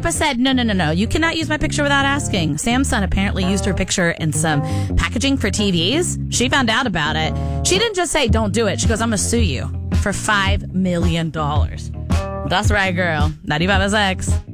Oprah said, no. You cannot use my picture without asking. Samsung apparently used her picture in some packaging for TVs. She found out about it. She didn't just say, don't do it. She goes, I'm going to sue you for $5 million. That's right, girl. 95 SX.